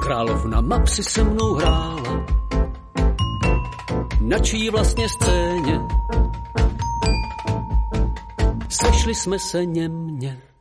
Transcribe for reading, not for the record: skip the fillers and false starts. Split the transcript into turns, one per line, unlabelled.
Královna map si se mnou hrála, na čí vlastně scéně sešli jsme se němě.